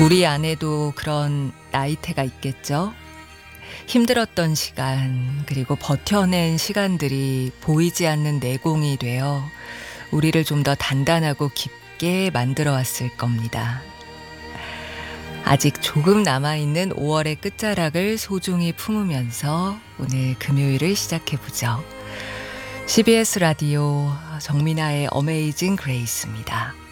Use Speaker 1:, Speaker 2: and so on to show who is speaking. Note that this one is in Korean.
Speaker 1: 우리 안에도 그런 나이테가 있겠죠? 힘들었던 시간, 그리고 버텨낸 시간들이 보이지 않는 내공이 되어 우리를 좀 더 단단하고 깊게 만들어 왔을 겁니다. 아직 조금 남아있는 5월의 끝자락을 소중히 품으면서 오늘 금요일을 시작해보죠. CBS 라디오 정민아의 어메이징 그레이스입니다.